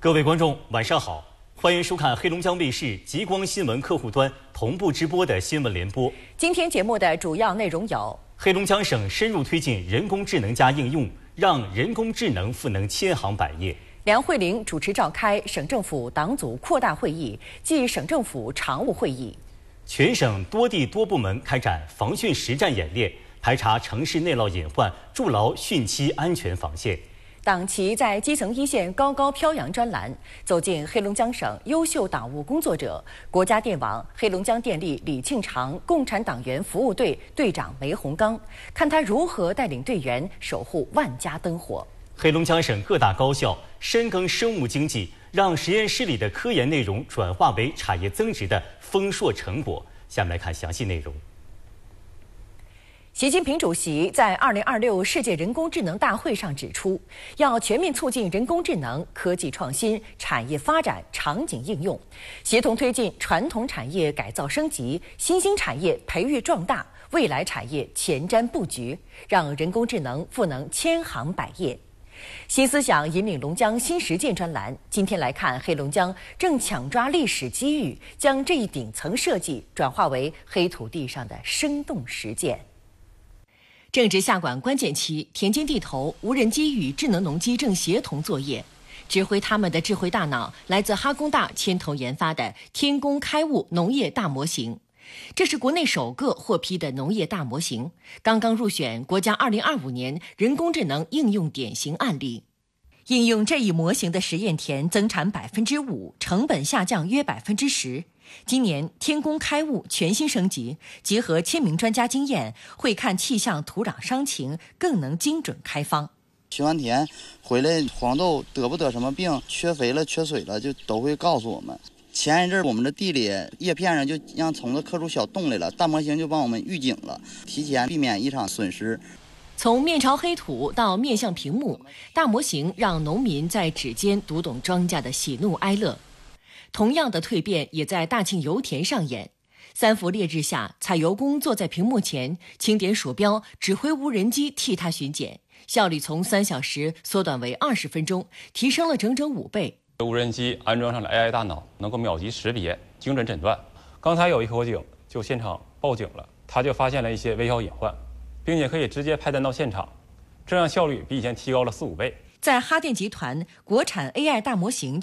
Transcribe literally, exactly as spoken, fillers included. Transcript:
各位观众，晚上好，欢迎收看黑龙江卫视极光新闻客户端同步直播的新闻联播。 今天节目的主要内容有： 黑龙江省深入推进人工智能加应用，让人工智能赋能千行百业。 梁慧玲主持召开省政府党组扩大会议暨省政府常务会议。 全省多地多部门开展防汛实战演练，排查城市内涝隐患，筑牢汛期安全防线。 党旗在基层一线高高飘扬专栏走进黑龙江省优秀党务工作者，国家电网黑龙江电力李庆长共产党员服务队队长梅洪刚，看他如何带领队员守护万家灯火。 黑龙江省各大高校深耕生物经济，让实验室里的科研内容转化为产业增值的丰硕成果。下面来看详细内容。 习近平主席在二零二六世界人工智能大会上指出，要全面促进人工智能科技创新、产业发展、场景应用，协同推进传统产业改造升级、新兴产业培育壮大、未来产业前瞻布局，让人工智能赋能千行百业。新思想引领龙江新实践专栏，今天来看黑龙江正抢抓历史机遇，将这一顶层设计转化为黑土地上的生动实践。正值下管关键期，田间地头无人机与智能农机正协同作业。指挥他们的智慧大脑来自哈工大牵头研发的天工开物农业大模型，这是国内首个获批的农业大模型，刚刚入选国家二零二五年人工智能应用典型案例。应用这一模型的实验田增产百分之五，成本下降约百分之十。今年天工开物全新升级，结合千名专家经验，会看气象、土壤伤情，更能精准开方。 巡完田回来，黄豆得不得什么病，缺肥了、缺水了，就都会告诉我们。前一阵我们的地里叶片上就让虫子刻出小洞来了，大模型就帮我们预警了，提前避免一场损失。 从面朝黑土到面向屏幕，大模型让农民在指尖读懂庄稼的喜怒哀乐。同样的蜕变也在大庆油田上演。三伏烈日下，采油工坐在屏幕前，轻点鼠标，指挥无人机替他巡检，效率从三小时缩短为二十分钟，提升了整整五倍。 无人机安装上了 A I 大脑，能够秒级识别、精准诊断。刚才有一口井就现场报警了，他就发现了一些微小隐患，并且可以直接派单到现场，这样效率比以前提高了四五倍。 在哈电集团，国产 A I 大模型